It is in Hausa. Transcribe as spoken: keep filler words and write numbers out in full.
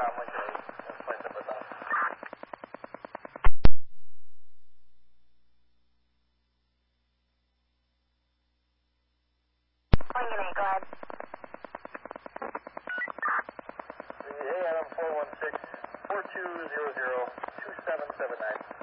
calma que aí nos vai interpretar. One unit, go ahead. The A Adam four one six, four two zero zero, two seven seven nine.